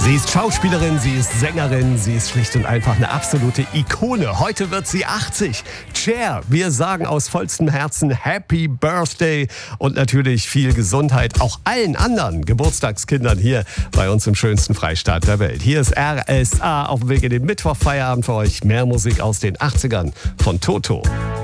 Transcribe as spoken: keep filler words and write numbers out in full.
Sie ist Schauspielerin, sie ist Sängerin, sie ist schlicht und einfach eine absolute Ikone. Heute wird sie achtzig. Cher, wir sagen aus vollstem Herzen Happy Birthday und natürlich viel Gesundheit auch allen anderen Geburtstagskindern hier bei uns im schönsten Freistaat der Welt. Hier ist R S A auf dem Weg in den Mittwochfeierabend für euch. Mehr Musik aus den achtzigern von Toto.